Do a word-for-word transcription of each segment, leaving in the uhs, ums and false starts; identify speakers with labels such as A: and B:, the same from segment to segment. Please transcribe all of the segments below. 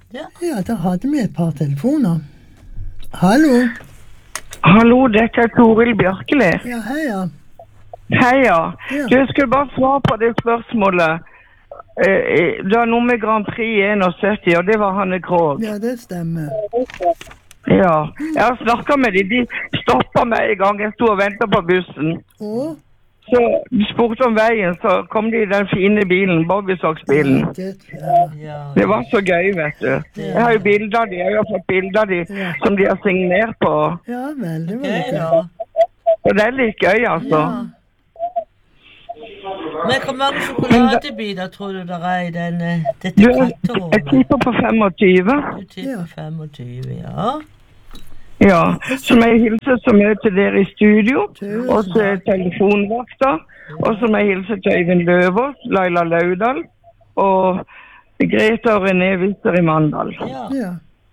A: Ja.
B: Ja, der hadde vi et par telefoner. Hallo.
C: Hallo, dette er Toril Bjørkeli.
B: Ja, heia.
C: Heia.
B: Ja.
C: Du skulle bare svare på det spørsmålet. Eh, Det var noe med Grand Prix syttién, og det var Hanne Krogh.
B: Ja, det stemmer.
C: Ja, jeg har snakket med dem. De stoppet meg en gang. Jeg stod og ventet på bussen.
B: Å?
C: Så de spurte om veien, så kom de i den fine bilen, Bobbysox-bilen.
B: Det, ja.
A: Ja.
C: Det var så gøy, vet du. Jeg har jo bilder av de, jeg har fått bilder av de
B: Ja.
C: som de har signert på.
B: Ja, vel, det var
A: Gøy,
B: det.
A: da.
C: Og det er litt gøy, altså.
A: Ja. Men hvor mange sjokoladebiter tror du der er i denne, dette
C: Du, jeg
A: kattehovet?
C: tipper på femogtyve.
A: Du tipper femogtyve, ja.
C: Ja, så må jeg hilse så mye til dere i studio,
B: Tusen
C: og til telefonvakta, og så må jeg hilse til Øyvind Løvås, Laila Laudal, og Greta og René Visser i Mandal.
A: Ja,
B: Ja,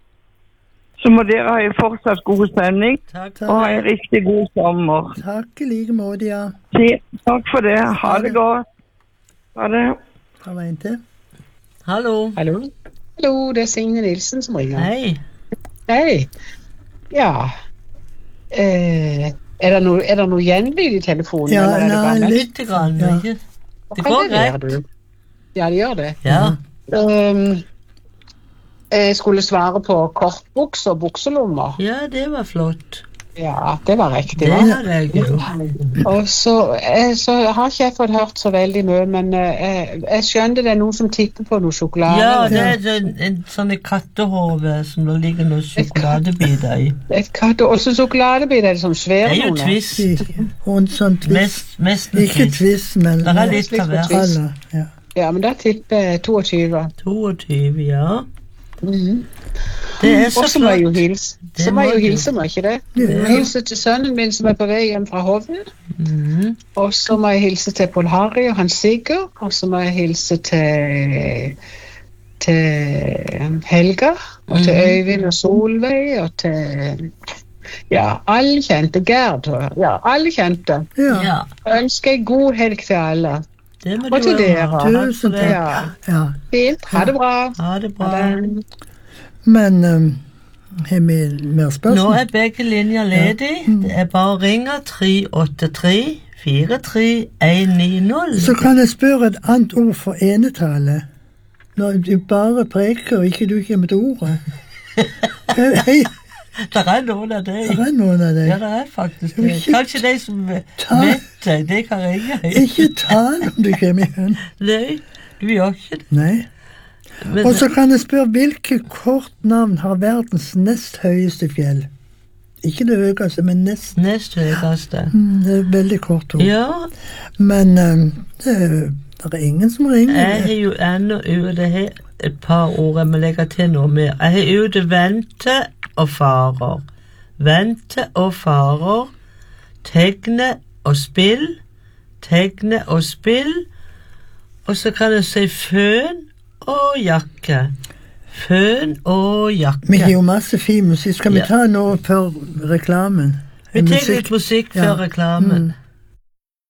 C: Så må dere ha en fortsatt god sending,
A: takk.
C: og ha en riktig god sommer.
B: takk i like måte, ja.
C: Si- Takk for det, ha det godt. Ha det.
B: Hva var en til?
A: Hallo.
D: Hallo? Hallo, det er Signe Nilsen som ringer.
A: Hei.
D: Hei. Ja. Eh, er det noe, er det noe gjenlyd i telefonen?
B: Ja,
D: eller er det
B: nei,
D: bare meg?
B: litt.
A: Litt grann,
B: Ja.
A: ikke? Det
D: Hva
A: går
D: er det,
A: greit.
D: du? Ja, det gjør det.
A: Ja.
D: Um, jeg skulle svare på kortbukser og bukselommer.
A: Ja, det var flott.
D: Ja, det var riktig.
A: Det
D: Va?
A: hadde jeg gjort.
D: Og så, eh, så har ikke jeg fått hørt så veldig mye, men eh, jeg skjønner det er noen som titter på noe sjokolade.
A: Ja, det er en, en sånn kattehove som det ligger noen sjokoladebiter i.
D: Et katt, og så sjokoladebiter er det sånn svære
A: Det er jo
D: noen.
A: twist.
B: Ikke- Hun sånn twist.
A: Mest, mest en
B: Ikke
A: twist.
B: twist, men
A: Der er litt av hvert.
D: twist.
B: Alle, ja.
D: Ja, men da tipper jeg toogtyve.
A: toogtyve, ja.
D: Mhm.
A: Det er så
D: Og så må jeg jo
A: flott.
D: hilse.
A: Det
D: Så må jeg
A: må
D: jo
A: du.
D: hilse, må jeg ikke det?
B: Ja.
D: Hilse til sønnen min som er på vei hjem fra Hovden.
A: Mhm.
D: Og så må jeg hilse til Paul Harry og Hans Sigurd. Og så må jeg hilse til, til Helga. Og til
A: Mhm.
D: Øyvind og Solveig. Og til ja, alle kjente. Gerd. og- Ja, alle kjente.
B: Ja,
A: Ja,
D: Jeg ønsker en god helg til alle.
A: det må
D: Og
A: du
D: til
A: ha.
D: dere.
B: Tusen
A: Takk for det.
B: takk.
D: Ja,
B: Ja.
D: fint. Ha det bra.
A: Ha det bra.
D: Ha det.
B: Men um, har vi mer
A: Nå
B: spørsmål?
A: er begge linjer ledige. Det er bare å ringe tre åtte tre fire tre en ni nul.
B: Så kan jeg spørre et annet ord for enetale. Når du bare preker, og ikke du kommer til ordet. Hei,
A: Det er noen av
B: det
A: dem.
B: er noen av
A: Ja,
B: deg.
A: det er faktisk det. Kanskje de som
B: Ta-
A: vet det, de kan ringe.
B: Ikke tale om du kommer igjen.
A: Nei, du gjør ikke det.
B: Nei.
A: Men,
B: Og så kan jeg spørre, hvilke kort navn har verdens nest høyeste fjell? Ikke det høyeste, men nest.
A: nest høyeste.
B: Mm, Det er et veldig kort ord.
A: Ja,
B: Men um, det, er, det er ingen som ringer.
A: jeg har jo ennå ute her et par ord jeg må legge til noe mer. Jeg har ute vente og farer. Vente og farer. Tegne og spill. Tegne og spill. Og så kan jeg si føn og jakke. Føn og jakke.
B: Vi har jo masse fin musikk. Skal vi
A: Ja.
B: ta noe før reklamen?
A: Vi tar
B: Musikk.
A: litt musikk før
B: Ja.
A: reklamen.
B: Mm.